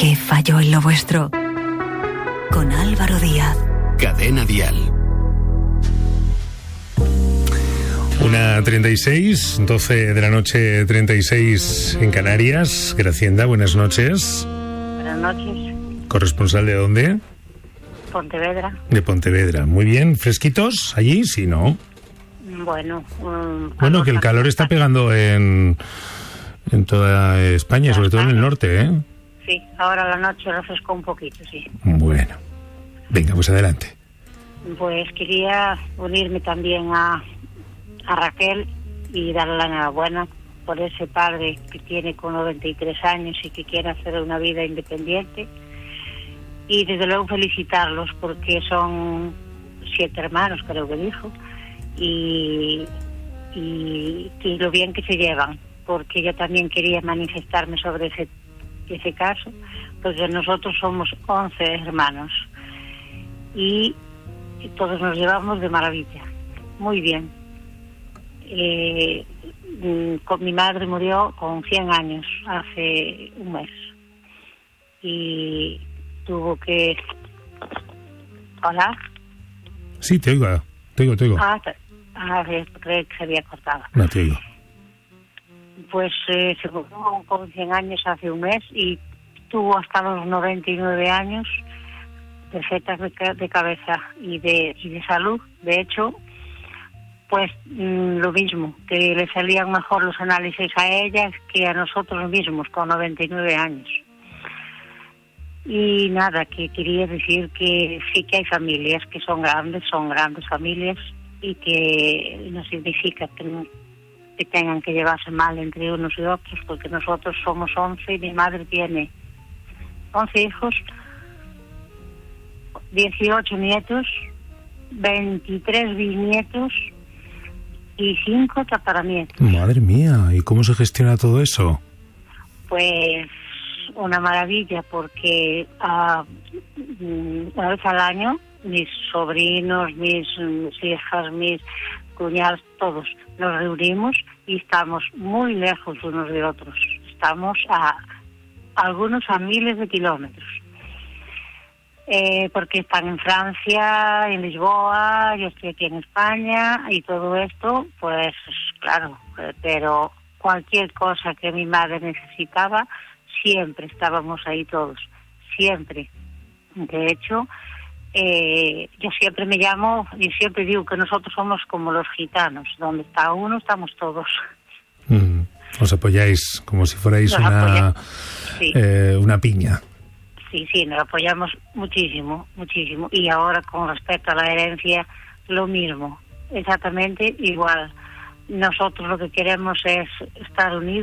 ¿Qué falló en lo vuestro? Con Álvaro Díaz. Cadena Dial. 1:36, 12 de la noche, 36 en Canarias. Gracienda, buenas noches. Buenas noches. ¿Corresponsal de dónde? Pontevedra. De Pontevedra. Muy bien. ¿Fresquitos allí? Sí, ¿no? Bueno. Bueno, que el calor está pegando en toda España, sobre todo en el norte, ¿eh? Sí, ahora a la noche refrescó un poquito, sí. Bueno. Venga, pues adelante. Pues quería unirme también a Raquel y darle la enhorabuena por ese padre que tiene con 93 años y que quiere hacer una vida independiente. Y desde luego felicitarlos porque son 7 hermanos, creo que dijo, y lo bien que se llevan, porque yo también quería manifestarme sobre ese caso, porque nosotros somos 11 hermanos y todos nos llevamos de maravilla, muy bien. Con mi madre murió con 100 años hace un mes y tuvo que... ¿Hola? Sí, te oigo. Creo que se había cortado. No te oigo. Pues se murió con 100 años hace un mes y tuvo hasta los 99 años perfectas de cabeza y de salud. De hecho, pues lo mismo, que le salían mejor los análisis a ella que a nosotros mismos con 99 años. Y nada, que quería decir que sí que hay familias que son grandes familias y que no significa que tengan que llevarse mal entre unos y otros, porque nosotros somos 11 y mi madre tiene 11 hijos, 18 nietos, 23 bisnietos y 5 tataranietos. Madre mía, ¿y cómo se gestiona todo eso? Pues una maravilla, porque una vez al año mis sobrinos, mis hijas, mis cuñados, todos nos reunimos y estamos muy lejos unos de otros. Estamos algunos a miles de kilómetros. Porque están en Francia, en Lisboa, yo estoy aquí en España y todo esto, pues claro, pero cualquier cosa que mi madre necesitaba, siempre estábamos ahí todos, siempre. De hecho, yo siempre y siempre digo que nosotros somos como los gitanos, donde está uno estamos todos. Os apoyáis como si fuerais una piña. Sí, nos apoyamos muchísimo, muchísimo. Y ahora con respecto a la herencia, lo mismo, exactamente igual. Nosotros lo que queremos es estar unidos.